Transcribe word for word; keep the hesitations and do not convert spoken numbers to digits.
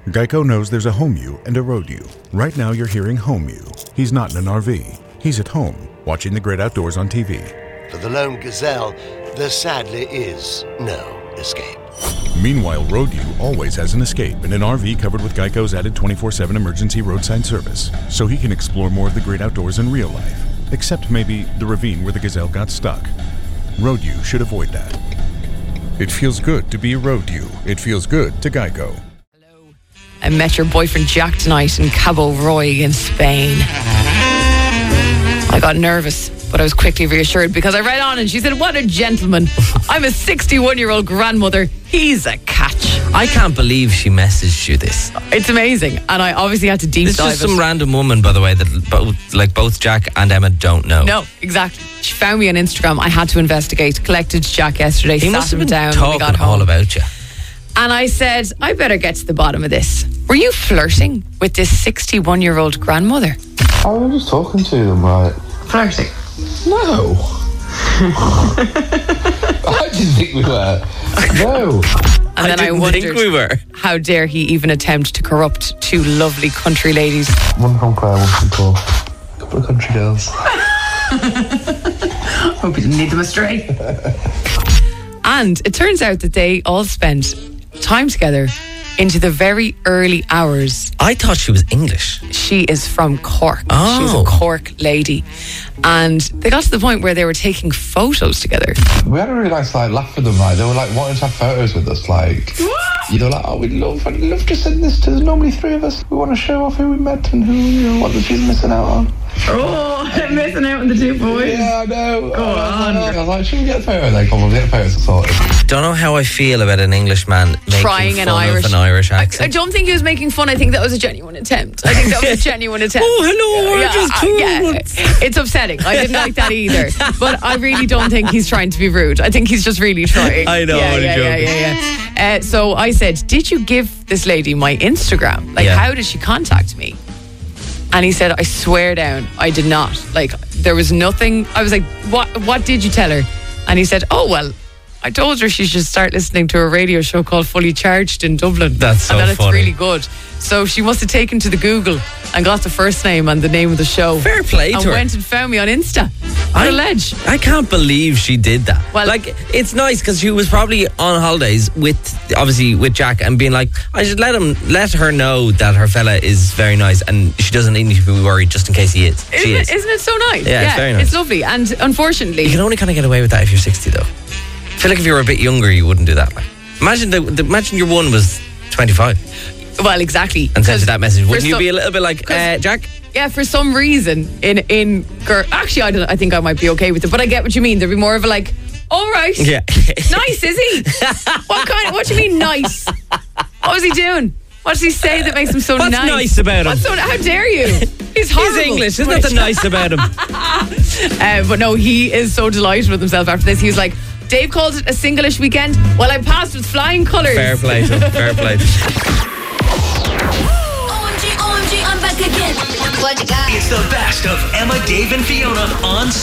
Geico knows there's a home you and a road you. Right now you're hearing home you. He's not in an R V. He's at home, watching the great outdoors on T V. For the lone gazelle, there sadly is no escape. Meanwhile, road you always has an escape in an R V covered with Geico's added twenty-four seven emergency roadside service, so he can explore more of the great outdoors in real life, except maybe the ravine where the gazelle got stuck. Road you should avoid that. It feels good to be a road you. It feels good to Geico. I met your boyfriend Jack tonight in Cabo Roy in Spain. I got nervous, but I was quickly reassured because I read on and she said, what a gentleman. I'm a sixty-one-year-old grandmother. He's a catch. I can't believe she messaged you this. It's amazing. And I obviously had to deep This dive is it. some random woman, by the way, that both, like both Jack and Emma don't know. No, exactly. She found me on Instagram. I had to investigate. Collected Jack yesterday. He sat must have him been down when we talking got all home. about you. And I said, I better get to the bottom of this. Were you flirting with this sixty-one-year-old grandmother? I was just talking to them, like... Flirting? No. I didn't think we were. No. And then I, didn't wondered, think we were. how dare he even attempt to corrupt two lovely country ladies? One from Clare, one from Cork. A couple of country girls. Hope you didn't lead them astray. And it turns out that they all spent time together into the very early hours. I thought she was English. She is from Cork. Oh. She's a Cork lady. And they got to the point where they were taking photos together. We had a really nice like laugh with them, like they were like wanting to have photos with us, like you know, like oh we'd love I'd love to send this to there's normally three of us. We want to show off who we met and who you know what she's missing out on. Oh, I'm missing out on the two boys. Yeah, I know. Go on. I was like, should we get a photo? They come, we'll get photos sorted. Don't know how I feel about an Englishman making Trying fun an Irish, of an Irish I, accent. I don't think he was making fun. I think that was a genuine attempt. I think that was a genuine attempt. Oh, hello, I Yeah, just uh, told yeah, once. it's upsetting. I didn't like that either. But I really don't think he's trying to be rude. I think he's just really trying. I know, Yeah, I'm yeah, yeah, joking. yeah, yeah. Uh, so I said, did you give this lady my Instagram? Like, Yeah. how did she contact me? And he said, I swear down, I did not. Like, there was nothing. I was like, what What did you tell her? And he said, oh, well, I told her she should start listening to a radio show called Fully Charged in Dublin. That's so And that it's funny. really good. So she must have taken to the Google and got the first name and the name of the show. Fair play to And her. went and found me on Insta. I, On a ledge. I can't believe she did that. Well- like, it's nice because she was probably on holidays with, obviously, with Jack and being like, I should let him, let her know that her fella is very nice and she doesn't need to be worried just in case he is. Isn't she it, is. isn't it so nice? Yeah, it's very nice. It's lovely. And unfortunately, You can only kind of get away with that if you're sixty, though. I feel like if you were a bit younger, you wouldn't do that. Like, imagine the, the imagine your one was twenty-five well, exactly. and sent you that message. For Wouldn't you some- be a little bit like, uh, Jack? Yeah, for some reason, in in gir- actually, I don't. I think I might be okay with it, but I get what you mean. There'd be more of a like, all right, Yeah. nice, is he? What kind? What do you mean nice? What was he doing? What does he say that makes him so What's nice? nice about him? What's so? How dare you? He's horrible. He's English. There's nothing nice about him. Uh, but no, he is so delighted with himself after this. He was like, Dave called it a singlish weekend. Well, I passed with flying colours. Fair play to him. Fair play. O M G, O M G, I'm back again. What you got? It's the best of Emma, Dave, and Fiona on